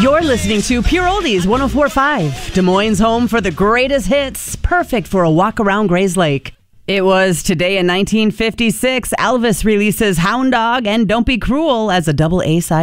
You're listening to Pure Oldies 104.5, Des Moines' home for the greatest hits, perfect for a walk around Grays Lake. It was today in 1956, Elvis releases Hound Dog and Don't Be Cruel as a double A-side.